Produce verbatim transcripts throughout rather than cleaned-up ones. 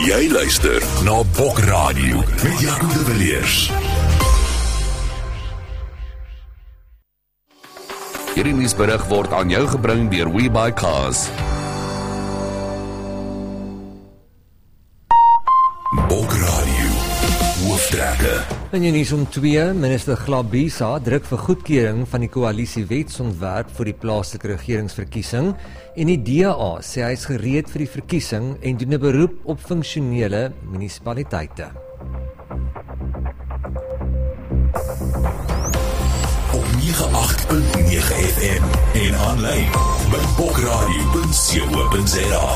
Jy luister na Bokradio met Jaco de Villiers. Hierdie nuusberig word aan jou gebring deur WeBuyCars. Bokradio, hoofdtrekke. In die nuus om twee, minister Glabisa druk vir goedkeuring van die koalisie wetsontwerp vir die plaaslike regeringsverkiesing en die D A sê hy is gereed vir die verkiesing en doen 'n beroep op funksionele munisipaliteite. Op nege agt punt nege F M en aanlyn by bokradio punt co punt za.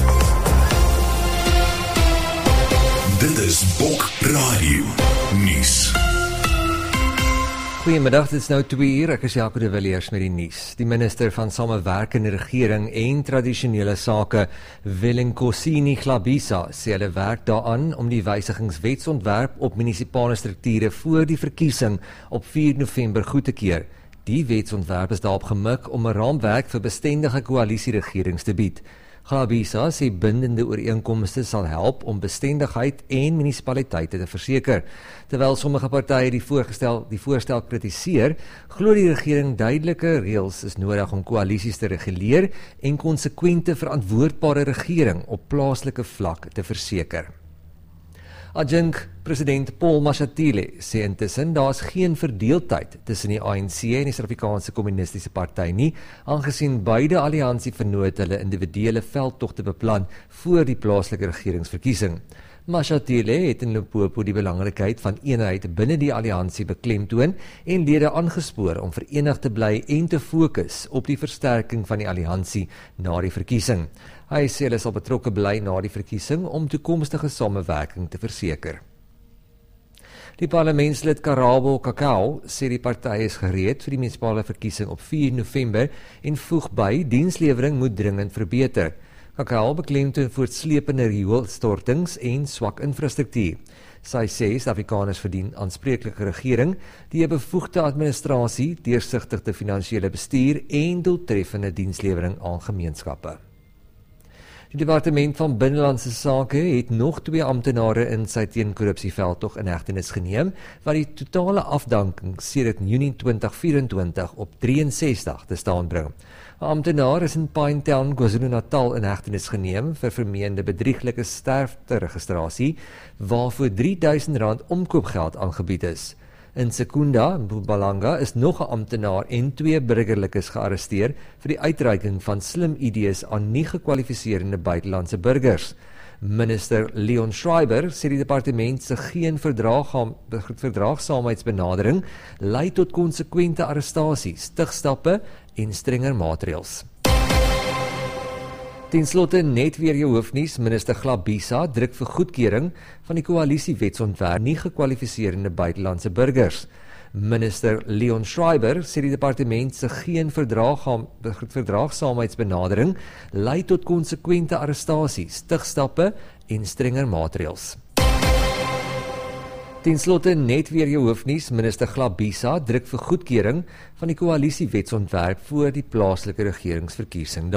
Dit is Bokradio nuus. Goeiemiddag, dit is nou twee uur, ek is Jaco de Villiers met die nuus. Die minister van Samewerkende Regering en Tradisionele Sake, Vellenkosini Glabisa, sê hulle werk daaraan om die wysigingswetsontwerp op munisipale strukture voor die verkiesing op vier November goed te keur. Die wetsontwerp is daarop gemik om 'n raamwerk vir bestendige koalisieregerings te bied. Glabisa sê bindende ooreenkomste sal help om bestendigheid en munisipaliteite te verseker. Terwyl sommige partye die voorgestel die voorstel kritiseer, glo die regering duidelike reëls is nodig om koalisies te reguleer en konsekwente verantwoordbare regering op plaaslike vlak te verseker. Adjunk president Paul Mashatile sê intussen daar is geen verdeeldheid tussen die A N C en die Suid-Afrikaanse Kommunistiese Party nie, aangesien beide alliansie vernoot hulle individuele veldtogte beplan voor die plaaslike regeringsverkiesing. Mashatile het in Limpopo die belangrikheid van eenheid binne die alliansie beklemtoon en lede aangespoor om verenig te bly en te fokus op die versterking van die alliansie na die verkiesing. Hy sê hulle sal betrokke bly na die verkiesing om toekomstige samewerking te verseker. Die parlementslid Karabo Kakao sê die party is gereed vir die munisipale verkiesing op vier November en voeg by dienslewering moet dringend verbeter. Kakao beklemtoon voortslepende rioolstortings en swak infrastruktuur. Sy sê Suid-Afrikaners verdien aanspreeklike regering, die 'n bevoegde administrasie, deursigtige finansiële bestuur en doeltreffende dienslewering aan gemeenskappe. Die departement van Binnelandse Sake het nog twee amptenare in sy teenkorrupsieveldtog in hegtenis geneem, wat die totale afdanking sedert Junie twintig vyf-en-twintig op drieënsestig te staan bring. 'n Amptenaar is in Pinetown, KwaZulu-Natal in hegtenis geneem vir vermeende bedrieglike sterfteregistrasie, waarvoor drie duisend rand omkoopgeld aangebied is. In Sekunda, Mpumalanga, is nog 'n amptenaar en twee burgerlikes gearresteer vir die uitreiking van slim idees aan nie gekwalifiseerde buitelandse burgers. Minister Leon Schreiber sê die departement se geen verdraagsaam, verdraagsaamheidsbenadering lei tot konsekwente arrestasies, stigstappe en strenger maatreëls. Ten slotte net weer jou hoofnuus, minister Glabisa druk vir goedkeuring van die koalisiewetsontwerp nie gekwalifiseerde buitelandse burgers. Minister Leon Schreiber sê die departement se geen verdraagsaam, verdraagsaamheidsbenadering lei tot konsekwente arrestasies, stigstappe en strenger maatreëls. Ten slotte net weer jou hoofnuus, minister Glabisa druk vir goedkeuring van die koalisiewetsontwerp voor die plaaslike regeringsverkiesing.